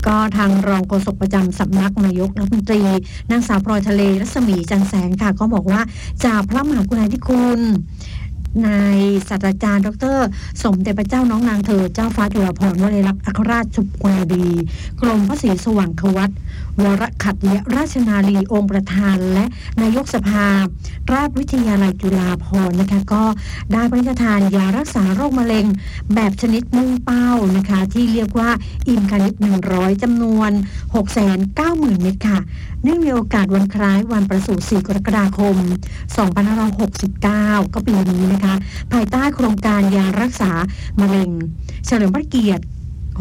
ก็ทางรองโฆษกประจำสำนักนายกรัฐมนตรีนางสาวพลอยทะเลรัศมีจันทร์แสงค่ะก็บอกว่าจากพระมหากรุณาธิคุณนายศาสตราจารย์ดร.สมเด็จพระเจ้าน้องนางเธอเจ้าฟ้าจุฬาภรณ์วลัยลักษณ์อัครราชชุกุณารีกรมพระศรีสว่างควัตรวรขัตติยราชนารีองค์ประธานและนายกสภาราชวิทยาลัยจุฬาภรณ์นะคะก็ได้พระราชทานยารักษาโรคมะเร็งแบบชนิดมุ่งเป้านะคะที่เรียกว่าอิมคาลิป100จำนวน 690,000 เม็ดค่ะเนื่องในโอกาสวันคล้ายวันประสูติ4กรกฎาคม2569ก็ปีนี้นะคะภายใต้โครงการยารักษามะเร็งเฉลิมพระเกียรติ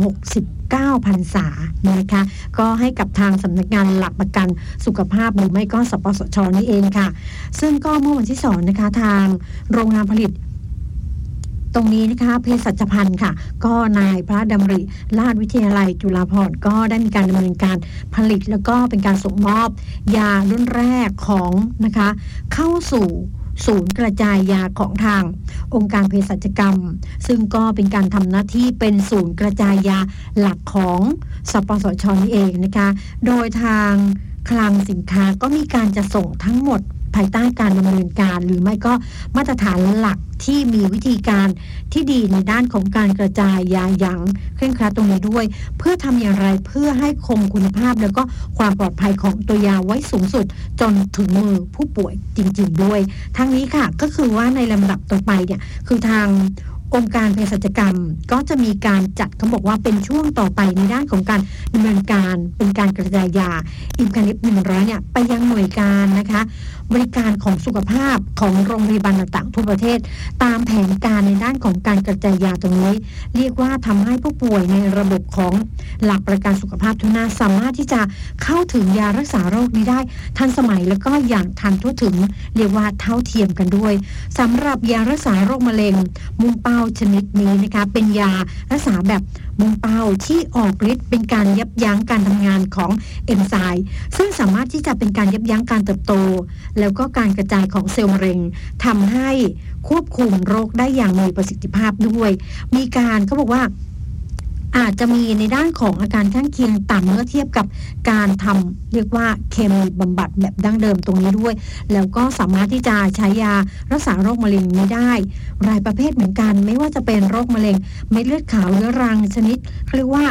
69 พรรษานะคะก็ให้กับทางสำนักงานหลักประกันสุขภาพหรือไม่ก็สปสช.นี่เองค่ะซึ่งก็เมื่อวันที่2นะคะทางโรงงานผลิตตรงนี้นะคะเภสัชพันธ์ค่ะก็นายพระดำริราชวิทยาลัยจุฬาภรณ์ก็ได้มีการดำเนินการผลิตแล้วก็เป็นการส่งมอบยารุ่นแรกของนะคะเข้าสู่ศูนย์กระจายยาของทางองค์การเภสัชกรรมซึ่งก็เป็นการทำหน้าที่เป็นศูนย์กระจายยาหลักของสปสช.นี่เองนะคะโดยทางคลังสินค้าก็มีการจะส่งทั้งหมดภายใต้การดำเนินการหรือไม่ก็มาตรฐานหลักที่มีวิธีการที่ดีในด้านของการกระจายยาอย่างเคร่งครัดตรงนี้ด้วยเพื่อทำอย่างไรเพื่อให้คงคุณภาพแล้วก็ความปลอดภัยของตัวยาไว้สูงสุดจนถึงมือผู้ป่วยจริงๆด้วยทั้งนี้ค่ะก็คือว่าในลำดับต่อไปเนี่ยคือทางองค์การเภสัชกรรมก็จะมีการจัดเขาบอกว่าเป็นช่วงต่อไปในด้านของการดำเนินการเป็นการกระจายยาอิมคาลิป100เนี่ยไปยังหน่วยการนะคะบริการของสุขภาพของโรงพยาบาลต่างๆทั่วประเทศตามแผนการในด้านของการกระจายยาตรงนี้เรียกว่าทำให้ผู้ป่วยในระบบของหลักประกันสุขภาพทุกหน้าสามารถที่จะเข้าถึงยารักษาโรคนี้ได้ทันสมัยแล้วก็อย่างทันทั่วถึงเรียกว่าเท่าเทียมกันด้วยสำหรับยารักษาโรคมะเร็งมุ่งเป้าชนิดนี้นะคะเป็นยารักษาแบบมุ่งเป้าที่ออกฤทธิ์เป็นการยับยั้งการทำงานของเอนไซม์ซึ่งสามารถที่จะเป็นการยับยั้งการเติบโตแล้วก็การกระจายของเซลล์มะเร็งทำให้ควบคุมโรคได้อย่างมีประสิทธิภาพด้วยมีการเขาบอกว่าอาจจะมีในด้านของอาการข้างเคียงต่ำเมื่อเทียบกับการทำเรียกว่าเคมีบำบัดแบบดั้งเดิมตรงนี้ด้วยแล้วก็สามารถที่จะใช้ยารักษาโรคมะเร็งนี้ได้รายประเภทเหมือนกันไม่ว่าจะเป็นโรคมะเร็งเม็ดเลือดขาวเรื้อรังชนิดเขาเรียกว่า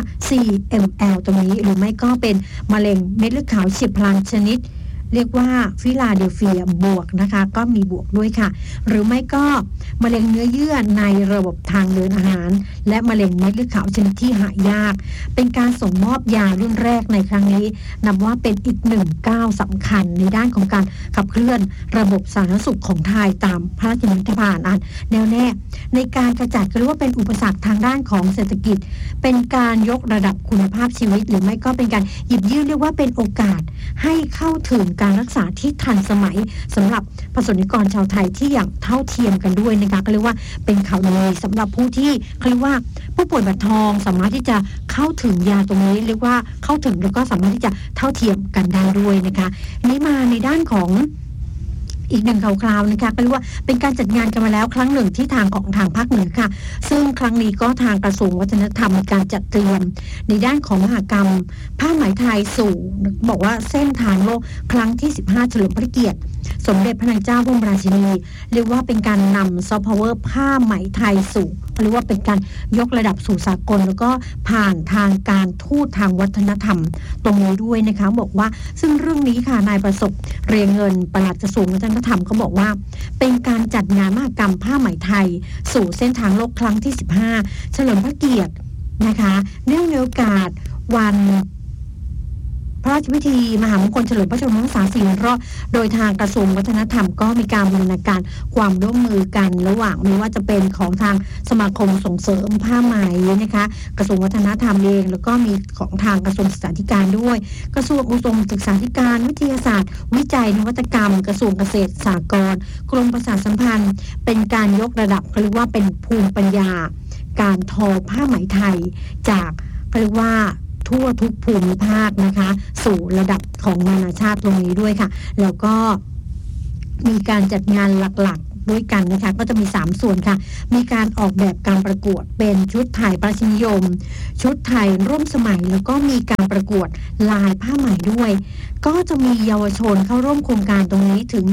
CML ตรงนี้หรือไม่ก็เป็นมะเร็งเม็ดเลือดขาวเฉียบพลันชนิดเรียกว่าฟิลาเดลเฟียบวกนะคะก็มีบวกด้วยค่ะหรือไม่ก็มะเร็งเนื้อเยื่อในระบบทางเดินอาหารและมะเร็งเม็ดเลือดขาวชนิดที่หายากเป็นการส่งมอบยารุ่นแรกในครั้งนี้นับว่าเป็นอีกหนึ่งก้าวสำคัญในด้านของการขับเคลื่อนระบบสาธารณสุขของไทยตามพระราชบัญญัติอันแน่วแน่ในการกระจัดหรือว่าเป็นอุปสรรคทางด้านของเศรษฐกิจเป็นการยกระดับคุณภาพชีวิตหรือไม่ก็เป็นการหยิบยื่นเรียกว่าเป็นโอกาสให้เข้าถึงการรักษาที่ทันสมัยสำหรับประสบนิกรชาวไทยที่อย่างเท่าเทียมกันด้วยนะคะก็เรียกว่าเป็นข่าวดีสำหรับผู้ที่เขาเรียกว่าผู้ป่วยบัตรทองสามารถที่จะเข้าถึงยาตรงนี้เรียกว่าเข้าถึงแล้วก็สามารถที่จะเท่าเทียมกันได้ด้วยนะคะนี้มาในด้านของอีกหนึ่งข่าวคราวนะคะก็เรียกว่าเป็นการจัดงานกันมาแล้วครั้งหนึ่งที่ทางของทางภาคเหนือค่ะซึ่งครั้งนี้ก็ทางกระทรวงวัฒนธรรมมีการจัดเตรียมในด้านของมหกรรมผ้าไหมไทยสู่บอกว่าเส้นทางโลกครั้งที่15เฉลิมพระเกียรติสมเด็จพระนางเจ้าพระบรมราชินีเรียกว่าเป็นการนำซอฟต์พาวเวอร์ผ้าไหมไทยสู่เรียกว่าเป็นการยกระดับสู่สากลแล้วก็ผ่านทางการทูตทางวัฒนธรรมตรงนี้ด้วยนะคะบอกว่าซึ่งเรื่องนี้ค่ะนายประสบเรียงเงินปลัดกระทรวงวัฒนธรรมเขาบอกว่าเป็นการจัดงานมหกรรมผ้าไหมไทยสู่เส้นทางโลกครั้งที่15เฉลิมพระเกียรตินะคะเนื่องในโอกาสวันพระราชพิธีมหามงคลเฉลิมพระชนมพรรษา4 รอบโดยทางกระทรวงวัฒนธรรมก็มีการบูรณาการความร่วมมือกันระหว่างไม่ว่าจะเป็นของทางสมาคมส่งเสริมผ้าไหมนะคะกระทรวงวัฒนธรรมเองแล้วก็มีของทางกระทรวงศึกษาธิการด้วยกระทรวงอุดมศึกษาธิการวิทยาศาสตร์วิจัยนวัตกรรมกระทรวงเกษตรสหกรณ์กรมประชาสัมพันธ์เป็นการยกระดับเรียกว่าเป็นภูมิปัญญาการทอผ้าไหมไทยจากเรียกว่าทั่วทุกภูมิภาคนะคะสู่ระดับของนานาชาติตรงนี้ด้วยค่ะแล้วก็มีการจัดงานหลักๆด้วยกันนะคะก็จะมี3ส่วนค่ะมีการออกแบบการประกวดเป็นชุดไทยประชานิยมชุดไทยร่วมสมัยแล้วก็มีการประกวดลายผ้าไหมด้วยก็จะมีเยาวชนเข้าร่วมโครงการตรงนี้ถึง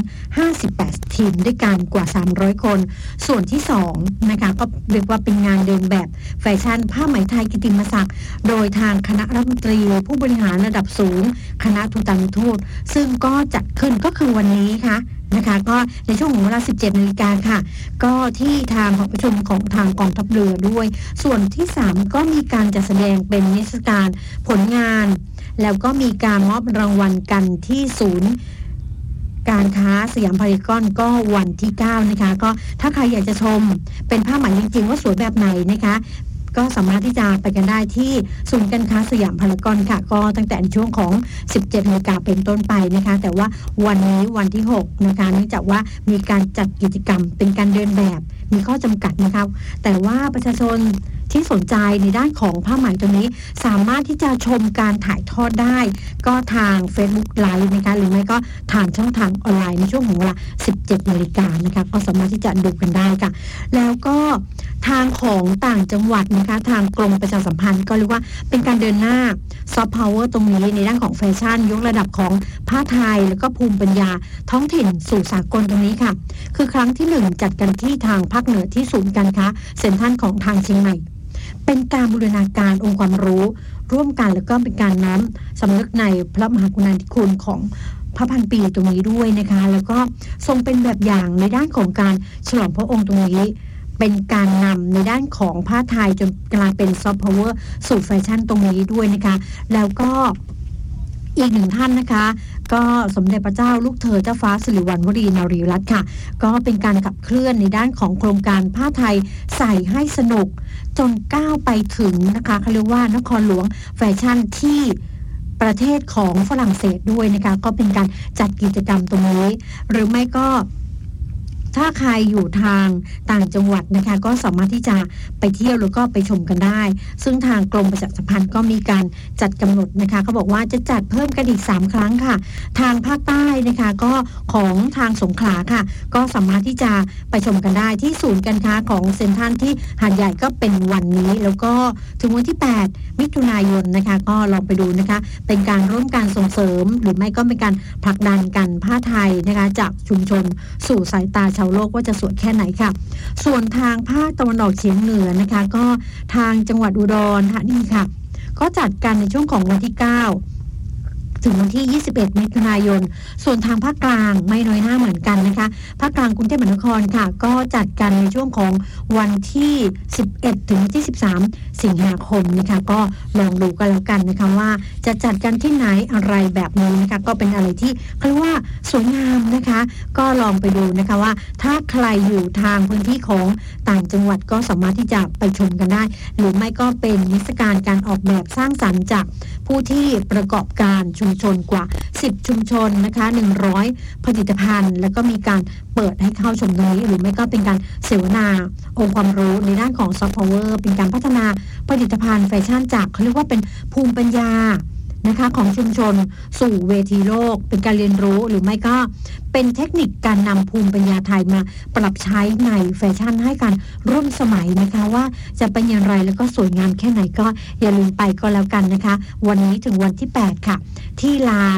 58ทีมด้วยกันกว่า300คนส่วนที่2นะคะก็เรียกว่าเป็นงานเดินแบบแฟชั่นผ้าไหมไทยกิตติมศักดิ์โดยทางคณะรัฐมนตรีผู้บริหารระดับสูงคณะทูตานุทูตซึ่งก็จัดขึ้นก็คือวันนี้ค่ะนะคะก็ในช่วงของเวลา 17 นาฬิกาค่ะก็ที่ทางหอประชุมของทางกองทัพเรือด้วยส่วนที่3ก็มีการจัดแสดงเป็นนิทรรศการผลงานแล้วก็มีการมอบรางวัลกันที่ศูนย์การค้าสยามพารากอนก็วันที่9นะคะก็ถ้าใครอยากจะชมเป็นผ้าไหมจริงๆว่าสวยแบบไหนนะคะก็สามารถที่จะไปกันได้ที่ศูนย์การค้าสยามพารากอนค่ะก็ตั้งแต่ในช่วงของ 17 นาฬิกาเป็นต้นไปนะคะแต่ว่าวันนี้วันที่6นะคะเนื่องจากว่ามีการจัดกิจกรรมเป็นการเดินแบบมีข้อจำกัดนะคะแต่ว่าประชาชนที่สนใจในด้านของผ้าไหมตรงนี้สามารถที่จะชมการถ่ายทอดได้ก็ทาง Facebook Live นะคะหรือไม่ก็ทางช่องทางออนไลน์ในช่วงของเวลา 17 นาฬิกานะคะก็สามารถที่จะดูกันได้ค่ะแล้วก็ทางของต่างจังหวัดนะคะทางกรมประชาสัมพันธ์ก็เรียกว่าเป็นการเดินหน้าซอฟต์พาวเวอร์ตรงนี้ในด้านของแฟชั่นยกระดับของผ้าไทยแล้วก็ภูมิปัญญาท้องถิ่นสู่สากลตรงนี้ค่ะคือครั้งที่1จัดกันที่ทางภาคเหนือที่ศูนย์การค้าเซ็นทรัลของทางเชียงใหม่เป็นการบูรณาการองค์ความรู้ร่วมกันแล้วก็เป็นการน้อมสำนึกในพระมหากรุณาธิคุณของพระพันปีตรงนี้ด้วยนะคะแล้วก็ทรงเป็นแบบอย่างในด้านของการฉลองพระองค์ตรงนี้เป็นการนำในด้านของผ้าไทยจนกลายเป็นซอฟต์พาวเวอร์สู่แฟชั่นตรงนี้ด้วยนะคะแล้วก็อีกหนึ่งท่านนะคะก็สมเด็จพระเจ้าลูกเธอเจ้าฟ้าสิริวัณวรีนารีรัตน์ค่ะก็เป็นการขับเคลื่อนในด้านของโครงการผ้าไทยใส่ให้สนุกจนก้าวไปถึงนะคะเขาเรียกว่านครหลวงแฟชั่นที่ประเทศของฝรั่งเศสด้วยนะคะก็เป็นการจัดกิจกรรมตรงนี้หรือไม่ก็ถ้าใครอยู่ทางต่างจังหวัดนะคะก็สามารถที่จะไปเที่ยวแล้วก็ไปชมกันได้ซึ่งทางกรมประชาสัมพันธ์ก็มีการจัดกำหนดนะคะเขาบอกว่าจะจัดเพิ่มกันอีก3ครั้งค่ะทางภาคใต้นะคะก็ของทางสงขลาค่ะก็สามารถที่จะไปชมกันได้ที่ศูนย์การค้าของเซ็นทรัลที่หาดใหญ่ก็เป็นวันนี้แล้วก็ถึงวันที่8มิถุนายนนะคะก็ลองไปดูนะคะเป็นการร่วมการส่งเสริมหรือไม่ก็เป็นการผลักดันกันผ้าไทยนะคะจากชุมชนสู่สายตาชาวโลกว่าจะสวยแค่ไหนค่ะส่วนทางภาคตะวันออกเฉียงเหนือนะคะก็ทางจังหวัดอุดรธานีค่ะก็จัดกันในช่วงของวันที่9ถึงวันที่21มิถุนายนส่วนทางภาคกลางไม่น้อยหน้าเหมือนกันนะคะภาคกลางกรุงเทพมหานครค่ะก็จัดกันในช่วงของวันที่11ถึงที่13สิงหาคมนะคะก็ลองดูกันแล้วกันนะคะว่าจะจัดกันที่ไหนอะไรแบบนี้นะคะก็เป็นอะไรที่เขาเรียกว่าสวยงามนะคะก็ลองไปดูนะคะว่าถ้าใครอยู่ทางพื้นที่ของต่างจังหวัดก็สามารถที่จะไปชมกันได้หรือไม่ก็เป็นนิทรรศการการออกแบบสร้างสรรค์จากผู้ที่ประกอบการชุมชนกว่า10ชุมชนนะคะ100ผลิตภัณฑ์แล้วก็มีการเปิดให้เข้าชมตรงนี้หรือไม่ก็เป็นการเสวนาองค์ความรู้ในด้านของซอฟต์พาวเวอร์เป็นการพัฒนาผลิตภัณฑ์แฟชั่นจากเขาเรียกว่าเป็นภูมิปัญญานะคะของชุมชนสู่เวทีโลกเป็นการเรียนรู้หรือไม่ก็เป็นเทคนิคการนำภูมิปัญญาไทยมาปรับใช้ในแฟชั่นให้การร่วมสมัยนะคะว่าจะเป็นอย่างไรแล้วก็สวยงามแค่ไหนก็อย่าลืมไปก็แล้วกันนะคะวันนี้ถึงวันที่8ค่ะที่ลาน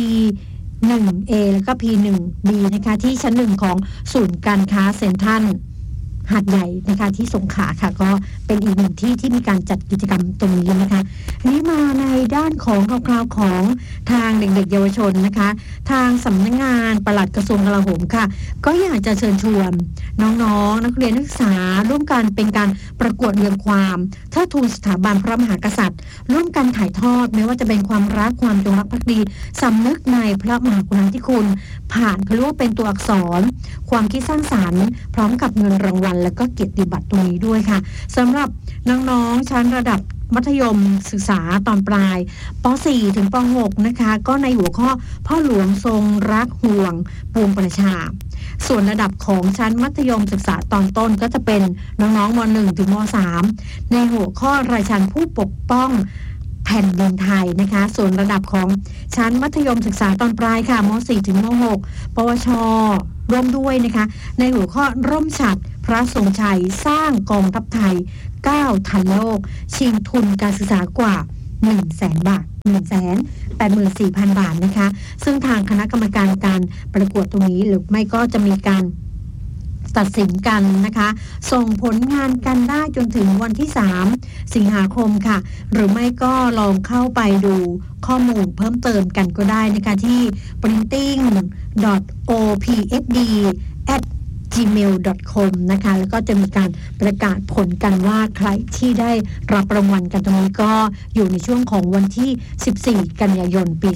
P1A แล้วก็ P1B นะคะที่ชั้น1ของศูนย์การค้าเซ็นทรัลหาดใหญ่นะคะที่สงขลาค่ะก็เป็นอีกหนึ่งที่ที่มีการจัดกิจกรรมตรงนี้นะคะนี้มาในด้านของคราวๆของทางเด็กๆเยาวชนนะคะทางสำนักงานปลัดกระทรวงกลาโหมค่ะก็อยากจะเชิญชวนน้องๆนักเรียนนักศึกษาร่วมกันเป็นการประกวดเรียงความเทิดทูนสถาบันพระมหากษัตริย์ร่วมกันถ่ายทอดไม่ว่าจะเป็นความรักความจงรักภักดีสำนึกในพระมหากรุณาธิคุณผ่านเขาเรียกว่าเป็นตัวอักษรความคิดสร้างสรรค์พร้อมกับเงินรางวัลและก็เกียรติบัตรตรงนี้ด้วยค่ะสำหรับน้องๆชั้นระดับมัธยมศึกษาตอนปลายป .4 ถึงป .6 นะคะก็ในหัวข้อพ่อหลวงทรงรักห่วงปวงประชาส่วนระดับของชั้นมัธยมศึกษาตอนต้นก็จะเป็นน้องๆม .1 ถึงม .3 ในหัวข้อราชันผู้ปกป้องแผ่ผ่นดินไทยนะคะส่วนระดับของชั้นมัธยมศึกษาตอนปลายค่ะม.4 ถึงม.6 ปวชร่วมด้วยนะคะในหัวข้อร่มฉัตรพระทรงชัยสร้างกองทัพไทยก้าวทันโลกชิงทุนการศึกษากว่า 100,000 บาท 184,000 บาทนะคะซึ่งทางคณะกรรมการการประกวดตรงนี้หรือไม่ก็จะมีการตัดสินกันนะคะส่งผลงานกันได้จนถึงวันที่3 สิงหาคมค่ะหรือไม่ก็ลองเข้าไปดูข้อมูลเพิ่มเติมกันก็ได้นะคะที่ printing.opsd@gmail.com นะคะแล้วก็จะมีการประกาศผลกันว่าใครที่ได้รับรางวัลกันตรงนี้ก็อยู่ในช่วงของวันที่ 14 กันยายน ปี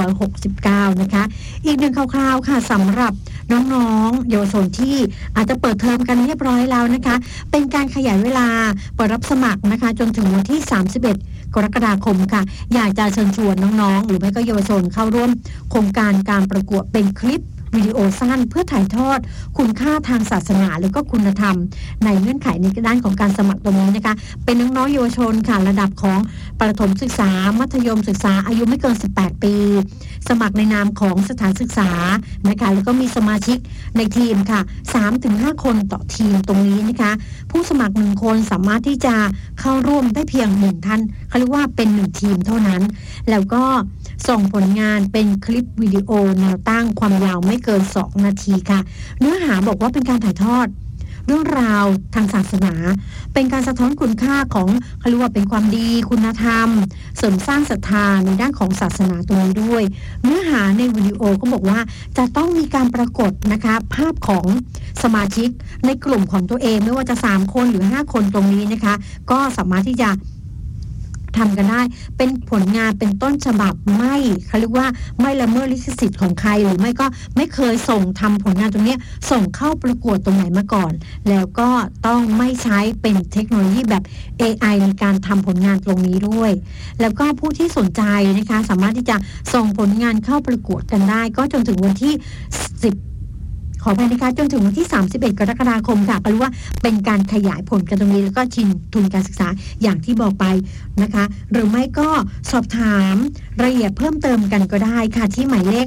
2569 นะคะอีกหนึ่งคร่าวๆค่ะสำหรับน้องๆเยาวชนที่อาจจะเปิดเทอมกันเรียบร้อยแล้วนะคะเป็นการขยายเวลาเปิดรับสมัครนะคะจนถึงวันที่ 31 กรกฎาคมค่ะอยากจะเชิญชวนน้องๆหรือไม่ก็เยาวชนเข้าร่วมโครงการการประกวดเป็นคลิปวิดีโอสั้นเพื่อถ่ายทอดคุณค่าทางศาสนาและก็คุณธรรมในเงื่อนไขในด้านของการสมัครตรงนี้นะคะเป็นน้องๆเยาวชนค่ะระดับของประถมศึกษามัธยมศึกษาอายุไม่เกิน18 ปีสมัครในนามของสถานศึกษานะคะแล้วก็มีสมาชิกในทีมค่ะ 3-5 คนต่อทีมตรงนี้นะคะผู้สมัคร1คนสามารถที่จะเข้าร่วมได้เพียง1ท่านเขาเรียกว่าเป็น1ทีมเท่านั้นแล้วก็ส่งผลงานเป็นคลิปวิดีโอแนวตั้งความยาวไม่เกิน2 นาทีค่ะเนื้อหาบอกว่าเป็นการถ่ายทอดเรื่องราวทางศาสนาเป็นการสะท้อนคุณค่าของเขาเรียกว่าเป็นความดีคุณธรรมเสริมสร้างศรัทธาในด้านของศาสนาตรงนี้ด้วยเนื้อหาในวิดีโอก็บอกว่าจะต้องมีการปรากฏนะคะภาพของสมาชิกในกลุ่มของตัวเองไม่ว่าจะ3 คนหรือ5 คนตรงนี้นะคะก็สามารถที่จะทำกันได้เป็นผลงานเป็นต้นฉบับไม่เขาเรียกว่าไม่ละเมิดลิขสิทธิ์ของใครหรือไม่ก็ไม่เคยส่งทำผลงานตรงนี้ส่งเข้าประกวดตรงไหนมาก่อนแล้วก็ต้องไม่ใช้เป็นเทคโนโลยีแบบ AI ในการทำผลงานตรงนี้ด้วยแล้วก็ผู้ที่สนใจนะคะสามารถที่จะส่งผลงานเข้าประกวดกันได้ก็จนถึงวันที่10ขออภัยนะคะจนถึงวันที่31 กรกฎาคมค่ะก็รู้ว่าเป็นการขยายผลกันตรงนี้แล้วก็ชิงทุนการศึกษาอย่างที่บอกไปนะคะหรือไม่ก็สอบถามรายละเอียดเพิ่มเติมกันก็ได้ค่ะที่หมายเลข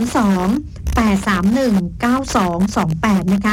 02-831-9228 นะคะ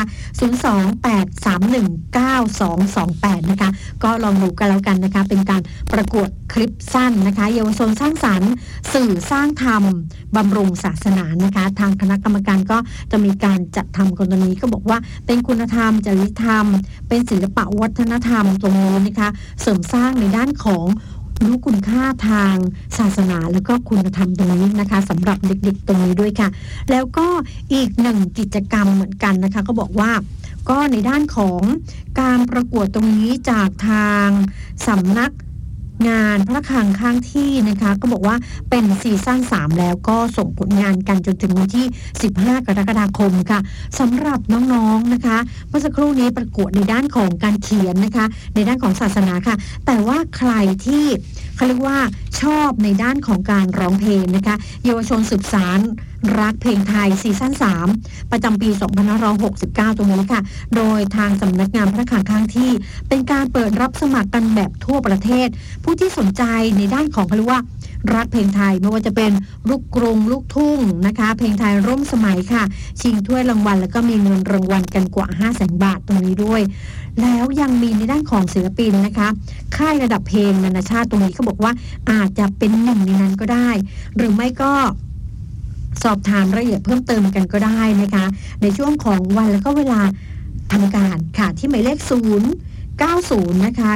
02-831-9228 นะคะก็ลองดูกันแล้วกันนะคะเป็นการประกวดคลิปสั้นนะคะเยาวชนสร้างสรรค์สื่อสร้างธรรมบำรุงศาสนานะคะทางคณะกรรมการก็จะมีการจัดทำกันตรงนี้ก็บอกว่าเป็นคุณธรรมจริยธรรมเป็นศิลปะวัฒนธรรมตรงนี้นะคะเสริมสร้างในด้านของรู้คุณค่าทางศาสนาแล้วก็คุณธรรมตรงนี้นะคะสำหรับเด็กๆตรงนี้ด้วยค่ะแล้วก็อีกหนึ่งกิจกรรมเหมือนกันนะคะก็บอกว่าก็ในด้านของการประกวดตรงนี้จากทางสำนักงานพระคลังข้างที่นะคะก็บอกว่าเป็นซีซั่น3แล้วก็ส่งผลงานกันจนถึงวันที่15 กรกฎาคมค่ะสำหรับน้องๆนะคะเมื่อสักครู่นี้ประกวดในด้านของการเขียนนะคะในด้านของศาสนาค่ะแต่ว่าใครที่เขาเรียกว่าชอบในด้านของการร้องเพลงนะคะเยาวชนสืบสานรักเพลงไทยซีซั่น3ประจำปี 2569 ตรงนี้ค่ะโดยทางสำนักงานพระคลังข้างที่เป็นการเปิดรับสมัครกันแบบทั่วประเทศผู้ที่สนใจในด้านของเขาเรียกว่ารักเพลงไทยไม่ว่าจะเป็นลูกกรุงลูกทุ่งนะคะเพลงไทยร่วมสมัยค่ะชิงถ้วยรางวัลแล้วก็มีเงินรางวัลกันกว่า 500,000 บาทตรงนี้ด้วยแล้วยังมีในด้านของศิลปินนะคะค่ายระดับเพลงนานาชาติตรงนี้เขาบอกว่าอาจจะเป็นหนึ่งในนั้นก็ได้หรือไม่ก็สอบถามรายละเอียดเพิ่มเติมกันก็ได้นะคะในช่วงของวันแล้วก็เวลาทำการค่ะที่หมายเลข090นะคะ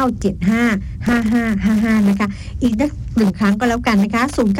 9755555นะคะอีกหนึ่งครั้งก็แล้วกันนะคะ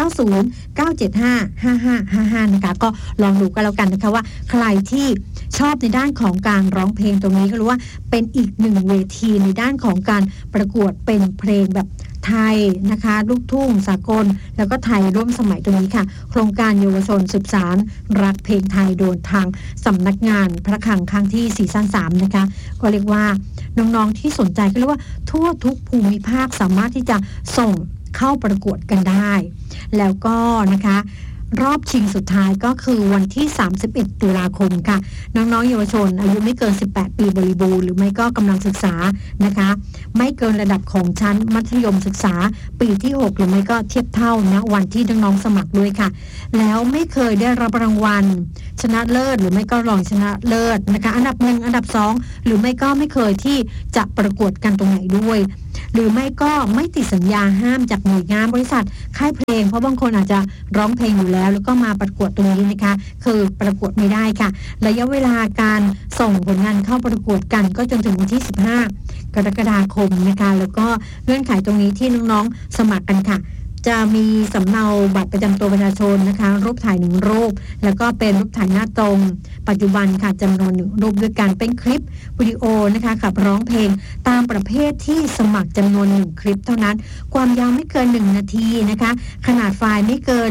0909755555นะคะก็ลองดูกันแล้วกันนะคะว่าใครที่ชอบในด้านของการร้องเพลงตรงนี้ก็รู้ว่าเป็นอีกหนึ่งเวทีในด้านของการประกวดเป็นเพลงแบบไทยนะคะลูกทุ่งสากลแล้วก็ไทยร่วมสมัยตรงนี้ค่ะโครงการเยาวชนสืบสานรักเพลงไทยโดยทางสำนักงานพระคลังข้างที่ซีซั่น3นะคะก็เรียกว่าน้องๆที่สนใจก็เรียกว่าทั่วทุกภูมิภาคสามารถที่จะส่งเข้าประกวดกันได้แล้วก็นะคะรอบชิงสุดท้ายก็คือวันที่31ตุลาคมค่ะน้องๆเยาวชนอายุไม่เกิน18ปีบริบูรณ์หรือไม่ก็กำลังศึกษานะคะไม่เกินระดับของชั้นมัธยมศึกษาปีที่6หรือไม่ก็เทียบเท่าณวันที่น้องๆสมัครด้วยค่ะแล้วไม่เคยได้รับรางวัลชนะเลิศหรือไม่ก็รองชนะเลิศนะคะอันดับ1อันดับ2หรือไม่ก็ไม่เคยที่จะประกวดกันตรงไหนด้วยหรือไม่ก็ไม่ติดสัญญาห้ามจากหน่วยงานบริษัทค่ายเพลงเพราะบางคนอาจจะร้องเพลงอยู่แล้วก็มาประกวดตรงนี้นะคะคือประกวดไม่ได้ค่ะระยะเวลาการส่งผลงานเข้าประกวดกันก็จนถึงวันที่15กรกฎาคมนะคะแล้วก็เงื่อนไขตรงนี้ที่น้องๆสมัครกันค่ะจะมีสำเนาบัตรประจำตัวประชาชนนะคะรูปถ่าย1รูปแล้วก็เป็นรูปถ่ายหน้าตรงปัจจุบันค่ะจำนวน1รูปด้วยกันเป็นคลิปวิดีโอนะคะขับร้องเพลงตามประเภทที่สมัครจำนวน1คลิปเท่านั้นความยาวไม่เกิน1นาทีนะคะขนาดไฟล์ไม่เกิน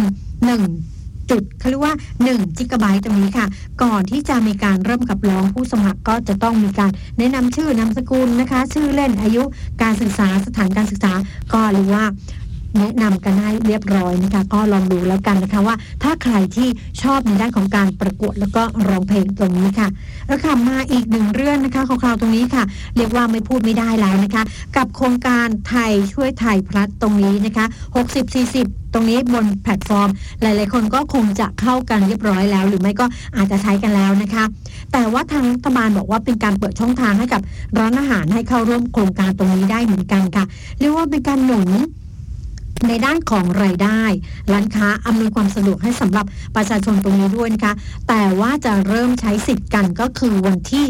1จุดเขาเรียกว่า1จิกะไบต์ตรงนี้ค่ะก่อนที่จะมีการเริ่มขับร้องผู้สมัครก็จะต้องมีการแนะนำชื่อนามสกุลนะคะชื่อเล่นอายุการศึกษาสถานการศึกษาก็หรือว่าแนะนำกันให้เรียบร้อยนะคะก็ลองดูแล้วกันนะคะว่าถ้าใครที่ชอบในด้านของการประกวดแล้วก็ร้องเพลงตรงนี้ค่ะแล้วค่ะมาอีก1เรื่องนะคะคร่าวๆตรงนี้ค่ะเรียกว่าไม่พูดไม่ได้แล้วนะคะกับโครงการไทยช่วยไทยพลัสตรงนี้นะคะ60-40ตรงนี้บนแพลตฟอร์มหลายๆคนก็คงจะเข้ากันเรียบร้อยแล้วหรือไม่ก็อาจจะใช้กันแล้วนะคะแต่ว่าทางรัฐบาลบอกว่าเป็นการเปิดช่องทางให้กับร้านอาหารให้เข้าร่วมโครงการตรงนี้ได้เหมือนกันค่ะเรียกว่าเป็นการหนุนในด้านของรายได้ร้านค้าอำนวยความสะดวกให้สำหรับประชาชนตรงนี้ด้วยนะคะแต่ว่าจะเริ่มใช้สิทธิ์กันก็คือวันที่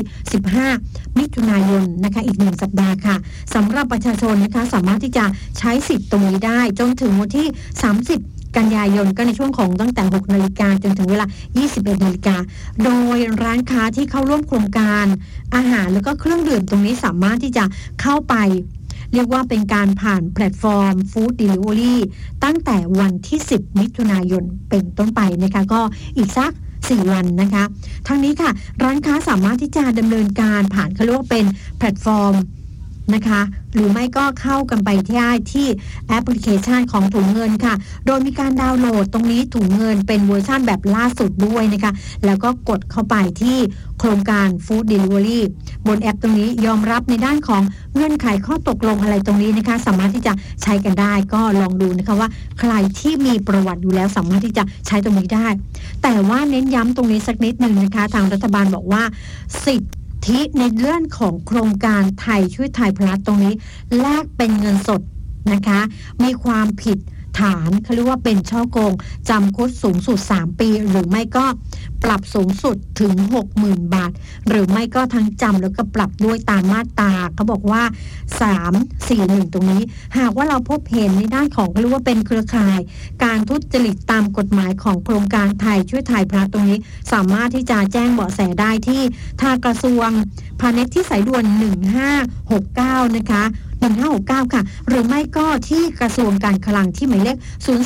15มิถุนายนนะคะอีก1สัปดาห์ค่ะสำหรับประชาชนนะคะสามารถที่จะใช้สิทธิ์ตรงนี้ได้จนถึงวันที่30กันยายนก็ในช่วงของตั้งแต่6 นาฬิกาจนถึงเวลา21 นาฬิกาโดยร้านค้าที่เข้าร่วมโครงการอาหารแล้วก็เครื่องดื่มตรงนี้สามารถที่จะเข้าไปเรียกว่าเป็นการผ่านแพลตฟอร์มฟู้ดเดลิเวอรี่ตั้งแต่วันที่10มิถุนายนเป็นต้นไปนะคะก็อีกสัก4วันนะคะทั้งนี้ค่ะร้านค้าสามารถที่จะดำเนินการผ่านเขาเรียกว่าเป็นแพลตฟอร์มนะคะหรือไม่ก็เข้ากันไปที่แอปพลิเคชันของถุงเงินค่ะโดยมีการดาวน์โหลดตรงนี้ถุงเงินเป็นเวอร์ชันแบบล่าสุดด้วยนะคะแล้วก็กดเข้าไปที่โครงการฟู้ดเดลิเวอรี่บนแอปตรงนี้ยอมรับในด้านของเงื่อนไขข้อตกลงอะไรตรงนี้นะคะสามารถที่จะใช้กันได้ก็ลองดูนะคะว่าใครที่มีประวัติอยู่แล้วสามารถที่จะใช้ตรงนี้ได้แต่ว่าเน้นย้ำตรงนี้สักนิดหนึ่งนะคะทางรัฐบาลบอกว่าสิทธิในเรื่องของโครงการไทยช่วยไทยพลัสตรงนี้แลกเป็นเงินสดนะคะมีความผิดฐานเขาเรียกว่าเป็นช่อโกงจำคุกสูงสุด3ปีหรือไม่ก็ปรับสูงสุดถึง 60,000 บาทหรือไม่ก็ทั้งจำแล้วก็ปรับด้วยตามมาตราเขาบอกว่า341ตรงนี้หากว่าเราพบเห็นในด้านของเขาเรียกว่าเป็นเครือข่ายการทุจริตตามกฎหมายของโครงการไทยช่วยไทยพลัสตรงนี้สามารถที่จะแจ้งเบาะแสได้ที่ทางกระทรวงพาณิชย์ที่สายด่วน1569นะคะ1569ค่ะหรือไม่ก็ที่กระทรวงการคลังที่หมายเลข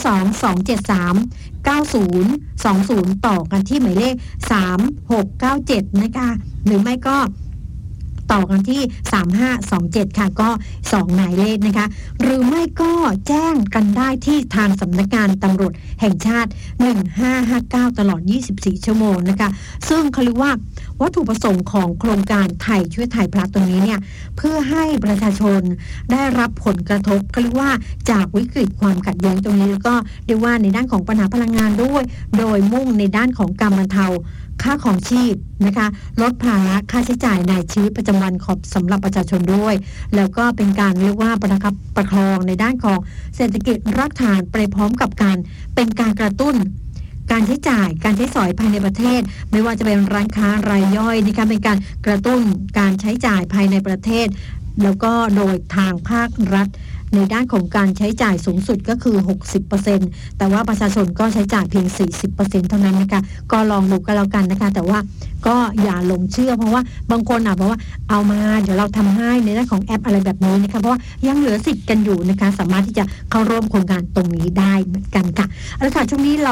022739020ต่อกันที่หมายเลข3697นะคะหรือไม่ก็ต่อกันที่3527ค่ะก็2หมายเลขนะคะหรือไม่ก็แจ้งกันได้ที่ทางสำนักงานตำรวจแห่งชาติ1559ตลอด24ชั่วโมงนะคะซึ่งเขาเรียกว่าวัตถุประสงค์ของโครงการไทยช่วยไทยพลัสตรงนี้เนี่ยเพื่อให้ประชาชนได้รับผลกระทบเขาเรียกว่าจากวิกฤตความขัดแย้งตรงนี้แล้วก็เรียกว่าในด้านของปัญหาพลังงานด้วยโดยมุ่งในด้านของการบรรเทาค่าของชีพนะคะลดภาระค่าใช้จ่ายในชีวิตประจำวันของสำหรับประชาชนด้วยแล้วก็เป็นการเรียกว่าประคับประคองในด้านของเศรษฐกิจรากฐานไปพร้อมกับการเป็นการกระตุ้นการใช้จ่ายการใช้สอยภายในประเทศไม่ว่าจะเป็นร้านค้ารายย่อยนะคะเป็นการกระตุ้นการใช้จ่ายภายในประเทศแล้วก็โดยทางภาครัฐในด้านของการใช้จ่ายสูงสุดก็คือ 60% แต่ว่าประชาชนก็ใช้จ่ายเพียง 40% เท่านั้นนะคะก็ลองดูกันแล้วกันนะคะแต่ว่าก็อย่าหลงเชื่อเพราะว่าบางคนบอกว่าเอามาเดี๋ยวเราทำให้ในด้านของแอปอะไรแบบนี้นะคะเพราะว่ายังเหลือสิทธิ์กันอยู่นะคะสามารถที่จะเข้าร่วมโครงการตรงนี้ได้เหมือนกันค่ะเอาละค่ะช่วงนี้เรา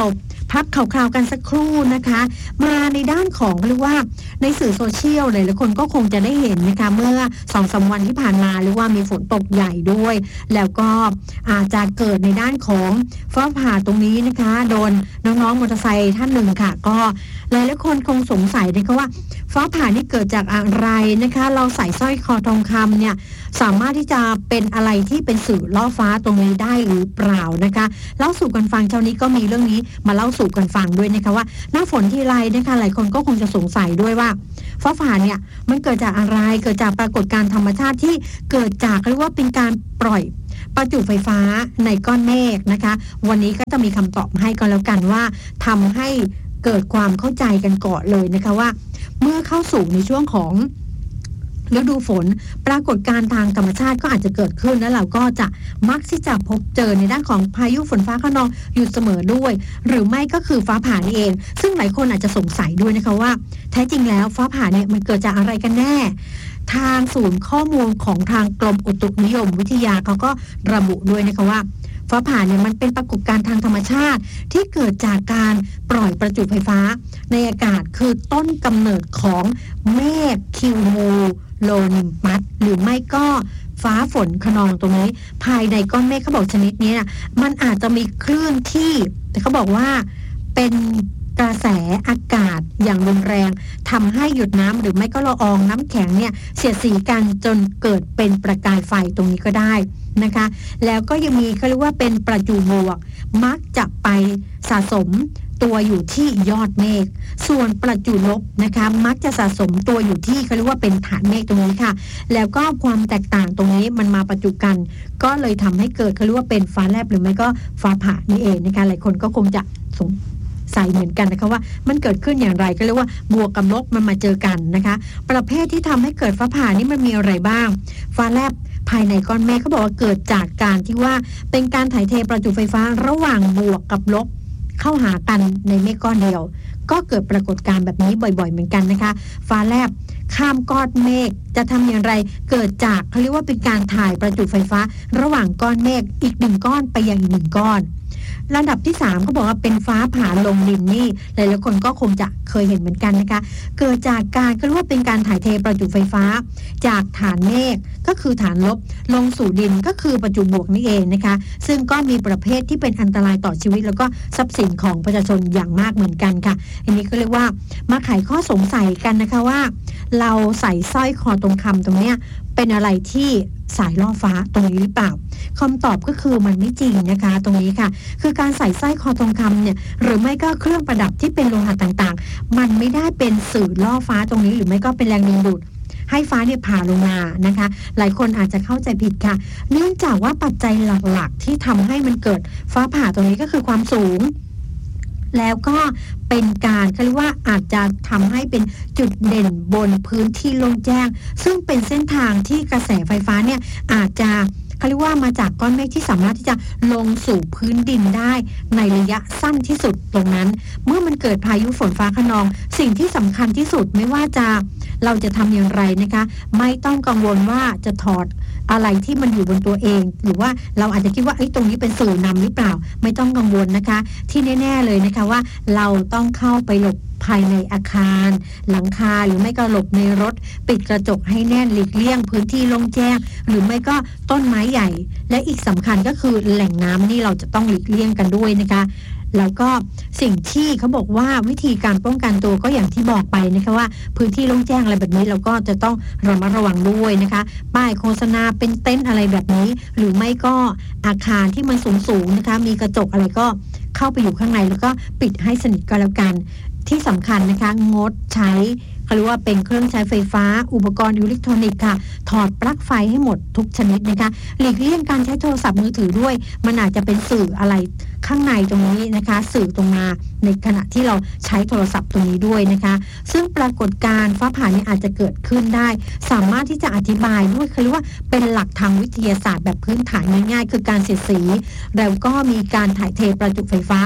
พักข่าวๆกันสักครู่นะคะมาในด้านของเรียกว่าในสื่อโซเชียลหลายๆคนก็คงจะได้เห็นนะคะเมื่อ 2-3 วันที่ผ่านมาหรือว่ามีฝนตกใหญ่ด้วยแล้วก็อาจจะเกิดในด้านของฟ้าผ่าตรงนี้นะคะโดนน้องๆมอเตอร์ไซค์ท่านหนึ่งค่ะก็หลายๆคนคงสงสัยนะคะว่าฟ้าผ่านี่เกิดจากอะไรนะคะเราใส่สร้อยคอทองคำเนี่ยสามารถที่จะเป็นอะไรที่เป็นสื่อล่อฟ้าตรงนี้ได้หรือเปล่านะคะเล่าสู่กันฟังเช้านี้ก็มีเรื่องนี้มาเล่าสู่กันฟังด้วยนะคะว่าหน้าฝนทีไรนะคะหลายคนก็คงจะสงสัยด้วยว่าฟ้าผ่าเนี่ยมันเกิดจากอะไรเกิดจากปรากฏการณ์ธรรมชาติที่เกิดจากเรียกว่าเป็นการปล่อยประจุไฟฟ้าในก้อนเมฆนะคะวันนี้ก็จะมีคำตอบให้ก็แล้วกันว่าทำให้เกิดความเข้าใจกันก่อนเลยนะคะว่าเมื่อเข้าสู่ในช่วงของฤดูฝนปรากฏการณ์ทางธรรมชาติก็อาจจะเกิดขึ้นแล้วเราก็จะมักที่จะพบเจอในด้านของพายุฝนฟ้าคะนองอยู่เสมอด้วยหรือไม่ก็คือฟ้าผ่านี่เองซึ่งหลายคนอาจจะสงสัยด้วยนะคะว่าแท้จริงแล้วฟ้าผ่าเนี่ยมันเกิดจากอะไรกันแน่ทางศูนย์ข้อมูลของทางกรมอุตุนิยมวิทยาเขาก็ระบุด้วยนะคะว่าฟ้าผ่าเนี่ยมันเป็นปรากฏการณ์ทางธรรมชาติที่เกิดจากการปล่อยประจุไฟฟ้าในอากาศคือต้นกำเนิดของเมฆคิวมูโลนิมปัสหรือไม่ก็ฟ้าฝนคะนองตรงนี้ภายในก้อนเมฆเขาบอกชนิดนี้นะมันอาจจะมีคลื่นที่แต่เขาบอกว่าเป็นกระแสอากาศอย่างรุนแรงทำให้หยดน้ำหรือไม่ก็ละอองน้ำแข็งเนี่ยเสียดสีกันจนเกิดเป็นประกายไฟตรงนี้ก็ได้นะคะแล้วก็ยังมีเขาเรียกว่าเป็นประจุบวกมักจะไปสะสมตัวอยู่ที่ยอดเมฆส่วนประจุลบนะคะมักจะสะสมตัวอยู่ที่เขาเรียกว่าเป็นฐานเมฆตรงนี้ค่ะแล้วก็ความแตกต่างตรงนี้มันมาประจุกันก็เลยทำให้เกิดเขาเรียกว่าเป็นฟ้าแลบหรือไม่ก็ฟ้าผ่านี่เองนะคะหลายคนก็คงจะสงสัยเหมือนกันนะคะว่ามันเกิดขึ้นอย่างไรก็เรียกว่าบวกกับลบมันมาเจอกันนะคะประเภทที่ทำให้เกิดฟ้าผ่านี่มันมีอะไรบ้างฟ้าแลบภายในก้อนเมฆเขาบอกว่าเกิดจากการที่ว่าเป็นการถ่ายเทประจุไฟฟ้าระหว่างบวกกับลบเข้าหากันในเมฆก้อนเดียวก็เกิดปรากฏการณ์แบบนี้บ่อยๆเหมือนกันนะคะฟ้าแลบข้ามก้อนเมฆจะทำอย่างไรเกิดจากเขาเรียกว่าเป็นการถ่ายประจุไฟฟ้าระหว่างก้อนเมฆอีกหนึ่งก้อนไปยังอีกหนึ่งก้อนระดับที่3เขาบอกว่าเป็นฟ้าผ่าลงดินนี่หลายๆคนก็คงจะเคยเห็นเหมือนกันนะคะเกิดจากการก็เรียกว่าเป็นการถ่ายเทประจุไฟฟ้าจากฐานเมฆก็คือฐานลบลงสู่ดินก็คือประจุบวกนี่เองนะคะซึ่งก็มีประเภทที่เป็นอันตรายต่อชีวิตแล้วก็ทรัพย์สินของประชาชนอย่างมากเหมือนกันค่ะอันนี้ก็เรียกว่ามาไขข้อสงสัยกันนะคะว่าเราใส่สร้อยคอทองคำตรงเนี้ยเป็นอะไรที่สายล่อฟ้าตรงนี้หรือเปล่าคำตอบก็คือมันไม่จริงนะคะตรงนี้ค่ะคือการใส่สร้อยคอทองคำเนี่ยหรือไม่ก็เครื่องประดับที่เป็นโลหะต่างๆมันไม่ได้เป็นสื่อล่อฟ้าตรงนี้หรือไม่ก็เป็นแรงดึงดูดให้ฟ้าเนี่ยผ่าลงมานะคะหลายคนอาจจะเข้าใจผิดค่ะเนื่องจากว่าปัจจัยหลักๆที่ทำให้มันเกิดฟ้าผ่าตรงนี้ก็คือความสูงแล้วก็เป็นการเขาเรียกว่าอาจจะทำให้เป็นจุดเด่นบนพื้นที่โล่งแจ้งซึ่งเป็นเส้นทางที่กระแสไฟฟ้าเนี่ยอาจจะเขาเรียกว่ามาจากก้อนเมฆที่สามารถที่จะลงสู่พื้นดินได้ในระยะสั้นที่สุดตรงนั้นเมื่อมันเกิดพายุฝนฟ้าคะนองสิ่งที่สำคัญที่สุดไม่ว่าจะเราจะทำอย่างไรนะคะไม่ต้องกังวลว่าจะถอดอะไรที่มันอยู่บนตัวเองหรือว่าเราอาจจะคิดว่าตรงนี้เป็นสื่อนำหรือเปล่าไม่ต้องกังวลนะคะที่แน่ๆเลยนะคะว่าเราต้องเข้าไปหลบภายในอาคารหลังคาหรือไม่ก็หลบในรถปิดกระจกให้แน่นหลีกเลี่ยงพื้นที่โล่งแจ้งหรือไม่ก็ต้นไม้ใหญ่และอีกสำคัญก็คือแหล่งน้ำนี่เราจะต้องหลีกเลี่ยงกันด้วยนะคะแล้วก็สิ่งที่เขาบอกว่าวิธีการป้องกันตัวก็อย่างที่บอกไปนะคะว่าพื้นที่โล่งแจ้งอะไรแบบนี้เราก็จะต้องระมัดระวังด้วยนะคะป้ายโฆษณาเป็นเต็นท์อะไรแบบนี้หรือไม่ก็อาคารที่มันสูงๆนะคะมีกระจกอะไรก็เข้าไปอยู่ข้างในแล้วก็ปิดให้สนิทก็แล้วกันที่สำคัญนะคะงดใช้เขาเรียกว่าเป็นเครื่องใช้ไฟฟ้าอุปกรณ์อิเล็กทรอนิกส์ค่ะถอดปลั๊กไฟให้หมดทุกชนิดนะคะหลีกเลี่ยงการใช้โทรศัพท์มือถือด้วยมันอาจจะเป็นสื่ออะไรข้างในตรงนี้นะคะสื่อตรงมาในขณะที่เราใช้โทรศัพท์ตรงนี้ด้วยนะคะซึ่งปรากฏการณ์ฟ้าผ่าเนี่ยอาจจะเกิดขึ้นได้สามารถที่จะอธิบายด้วยคือว่าเป็นหลักทางวิทยาศาสตร์แบบพื้นฐานง่ายๆคือการเสียดสีแล้วก็มีการถ่ายเทประจุไฟฟ้า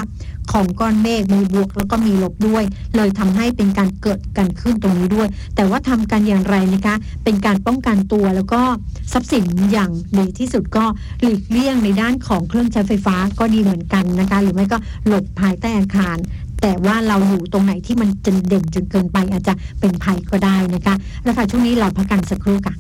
ของก้อนเมฆมีบวกแล้วก็มีลบด้วยเลยทำให้เป็นการเกิดกันขึ้นตรงนี้ด้วยแต่ว่าทำกันอย่างไรนะคะเป็นการป้องกันตัวแล้วก็ทรัพย์สินอย่างดีที่สุดก็หลีกเลี่ยงในด้านของเครื่องใช้ไฟฟ้าก็ดีเหมือนกันนะคะหรือไม่ก็หลบภายใต้อาคารแต่ว่าเราอยู่ตรงไหนที่มันจนเด่นจนเกินไปอาจจะเป็นภัยก็ได้นะคะแล้วค่ะช่วงนี้เราพักกันสักครู่ค่ะ